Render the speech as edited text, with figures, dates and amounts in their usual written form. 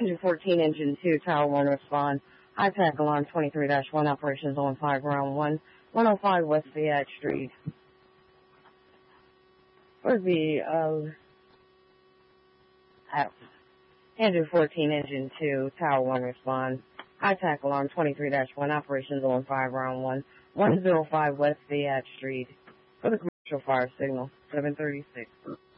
Engine 14, Engine 2, Tower 1 respond. High-Tech Alarm 23-1, operations on 5, ground 1, 105 West Fayette Street. For the, Engine 14, Engine 2, Tower 1 respond. High-Tech Alarm 23-1, operations on 5, ground 1, 105 West Fayette Street. For the commercial fire signal, 736.